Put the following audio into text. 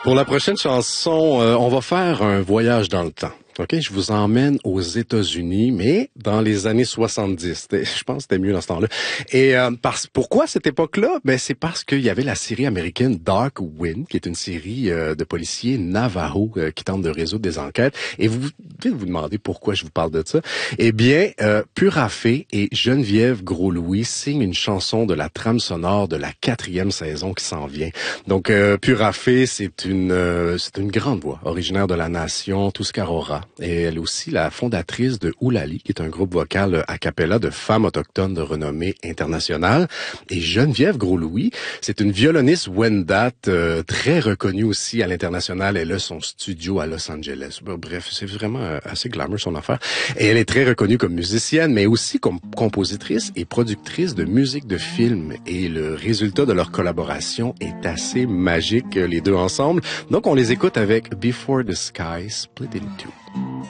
Pour la prochaine chanson, on va faire un voyage dans le temps. OK, je vous emmène aux États-Unis, mais dans les années 70. Je pense que c'était mieux dans ce temps-là. Et pourquoi cette époque-là? Ben c'est parce qu'il y avait la série américaine Dark Wind, qui est une série de policiers Navajo qui tentent de résoudre des enquêtes. Et vous devez vous demander pourquoi je vous parle de ça. Eh bien, Purafé et Geneviève Gros-Louis signent une chanson de la trame sonore de la 4e saison qui s'en vient. Donc, Purafé, c'est une grande voix originaire de la nation Tuscarora. Et elle est aussi la fondatrice de Oulali, qui est un groupe vocal a cappella de femmes autochtones de renommée internationale. Et Geneviève Gros-Louis, c'est une violoniste Wendat très reconnue aussi à l'international. Elle a son studio à Los Angeles. Bref, c'est vraiment assez glamour son affaire. Et elle est très reconnue comme musicienne, mais aussi comme compositrice et productrice de musique de film. Et le résultat de leur collaboration est assez magique, les deux ensemble. Donc, on les écoute avec Before the Sky Split in Two.